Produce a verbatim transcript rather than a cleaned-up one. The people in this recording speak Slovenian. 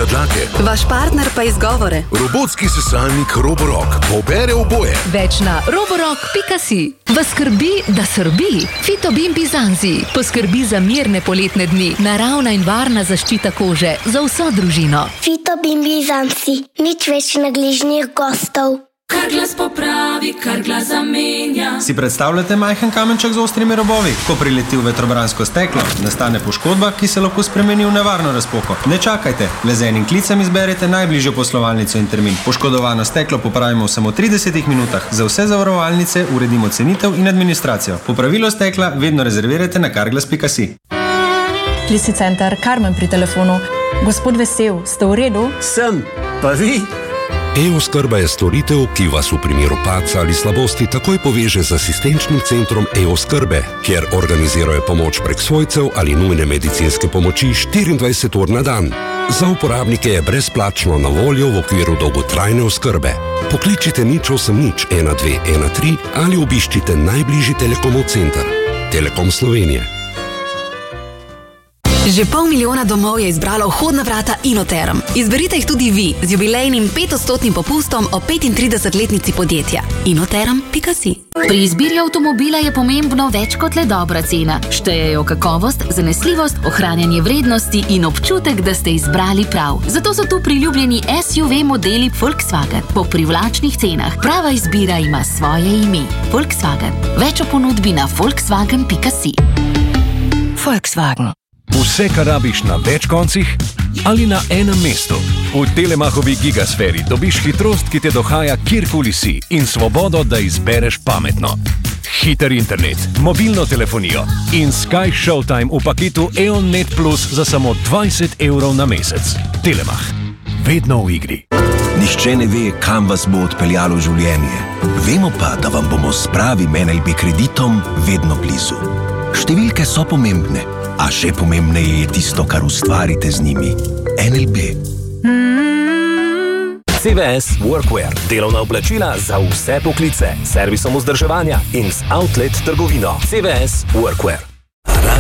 riča dlake. Vaš partner pa izgovore. Robotski sesalnik Roborock pobere oboje. Več na roborock pika si. Vas skrbi, da srbi? Fitobin Bizanzi poskrbi za mirne poletne dni. Naravna in varna zaščita kože za vso družino. Fitobin Bizanzi. Nič več nagližnih gostov. Kar glas popravi, kar glas zamenja. Si predstavljate majhen kamenček z ostrimi robovi? Ko prileti v vetrobransko steklo, nastane poškodba, ki se lahko spremeni v nevarno razpoko. Ne čakajte, le z enim klicem izberete najbližjo poslovalnico in termin. Poškodovano steklo popravimo v samo tridesetih minutah. Za vse zavarovalnice uredimo cenitev in administracijo. Popravilo stekla vedno rezervirajte na karglas pika si. Klicni center, Karmen pri telefonu. Gospod Vesel, ste v redu? Sem, pa vi? E-oskrba je storitev, ki vas v primeru padca ali slabosti takoj poveže z asistenčnim centrom E-oskrbe, kjer organizirajo pomoč prek svojcev ali nujne medicinske pomoči štiriindvajset ur na dan. Za uporabnike je brezplačno na voljo v okviru dolgotrajne oskrbe. Pokličite nič osem nič ena dve ena tri ali obiščite najbližji Telekomov center. Telekom Slovenije. Že pol milijona domov je izbralo vhodna vrata Inoterm. Izberite jih tudi vi z jubilejnim petodstotnim popustom o petintridesetletnici podjetja. inoterm pika si. Pri izbiri avtomobila je pomembno več kot le dobra cena. Štejejo kakovost, zanesljivost, ohranjanje vrednosti in občutek, da ste izbrali prav. Zato so tu priljubljeni S U V modeli Volkswagen po privlačnih cenah. Prava izbira ima svoje ime. Volkswagen. Več o ponudbi na volkswagen pika si. Volkswagen. Vse, kar rabiš na več koncih ali na enem mestu. V Telemachovi gigasferi dobiš hitrost, ki te dohaja kjerkoli si in svobodo, da izbereš pametno. Hiter internet, mobilno telefonijo in Sky Showtime v paketu Eon Net Plus za samo dvajset evrov na mesec. Telemach. Vedno v igri. Nihče ne ve, kam vas bo odpeljalo življenje. Vemo pa, da vam bomo s pravim N L B kreditom vedno blizu. Številke so pomembne. A še pomembneje je tisto, kar ustvarite z njimi. N L B. C V S Workwear. Delovna oblačila za vse poklice. Servisom vzdrževanja in z outlet trgovino. C V S Workwear.